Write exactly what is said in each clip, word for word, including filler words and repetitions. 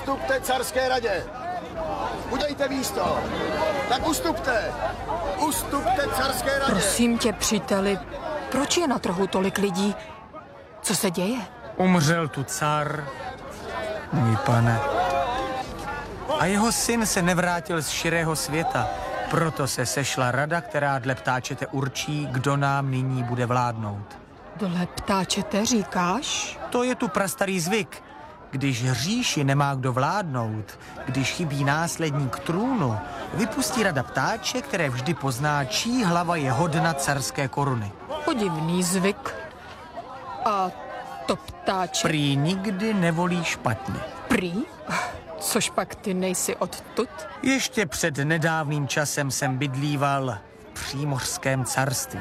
ustupte carské radě. Udějte místo. Tak ustupte. Ustupte carské radě. Prosím tě, příteli, proč je na trhu tolik lidí? Co se děje? Umřel tu car, můj pane. A jeho syn se nevrátil z širého světa. Proto se sešla rada, která dle ptáčete určí, kdo nám nyní bude vládnout. Dle ptáčete říkáš? To je tu prastarý zvyk. Když říši nemá kdo vládnout, když chybí následník trůnu, vypustí rada ptáče, které vždy pozná, čí hlava je hodna carské koruny. Podivný zvyk. A to ptáče... Prý nikdy nevolí špatně. Prý? Což pak ty nejsi odtud? Ještě před nedávným časem jsem bydlíval v přímořském carství.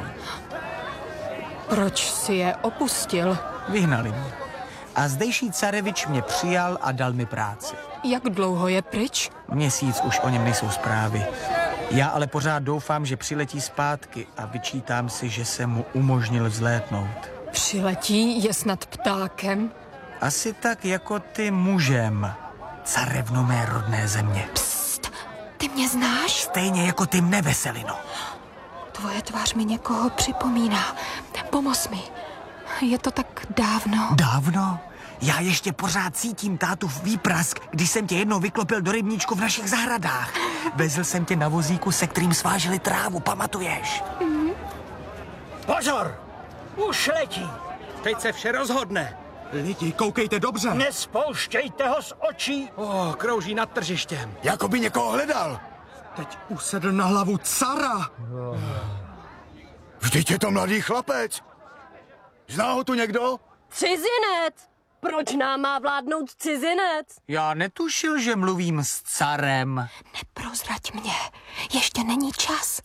Proč si je opustil? Vyhnali mě. A zdejší carevič mě přijal a dal mi práci. Jak dlouho je pryč? Měsíc už o něm nejsou zprávy. Já ale pořád doufám, že přiletí zpátky a vyčítám si, že jsem mu umožnil vzlétnout. Přiletí, je snad ptákem? Asi tak jako ty mužem, carevno mé rodné země. Psst, ty mě znáš? Stejně jako ty mne, Veselino. Tvoje tvář mi někoho připomíná. Pomoz mi. Je to tak dávno. Dávno? Já ještě pořád cítím tátův výprask, když jsem tě jednou vyklopil do rybníčku v našich zahradách. Vezl jsem tě na vozíku, se kterým sváželi trávu, pamatuješ? Mm. Pozor! Už letí. Teď se vše rozhodne. Lidi, koukejte dobře. Nespouštějte ho z očí. Oh, krouží nad tržištěm. Jako by někoho hledal. Teď usedl na hlavu cara. Vždyť je to mladý chlapec. Zná ho tu někdo? Cizinec! Proč nám má vládnout cizinec? Já netušil, že mluvím s carem. Neprozrať mě, ještě není čas.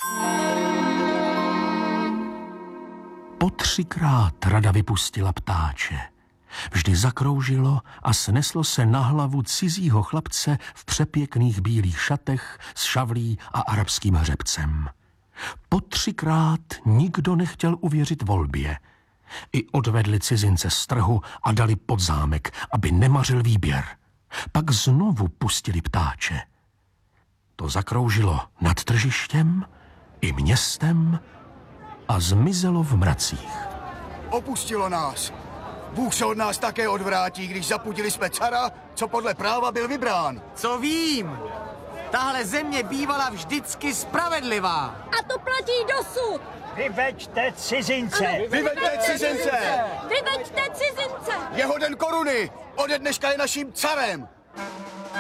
Po třikrát rada vypustila ptáče. Vždy zakroužilo a sneslo se na hlavu cizího chlapce v přepěkných bílých šatech s šavlí a arabským hřebcem. Po třikrát nikdo nechtěl uvěřit volbě. I odvedli cizince z trhu a dali pod zámek, aby nemařil výběr. Pak znovu pustili ptáče. To zakroužilo nad tržištěm i městem a zmizelo v mracích. Opustilo nás. Bůh se od nás také odvrátí, když zapudili jsme cara, co podle práva byl vybrán. Co vím? Tahle země bývala vždycky spravedlivá. A to platí dosud! Vyveďte cizince! Vyveďte cizince! Vyveďte cizince! Jeho den koruny! Ode dneška je naším carem!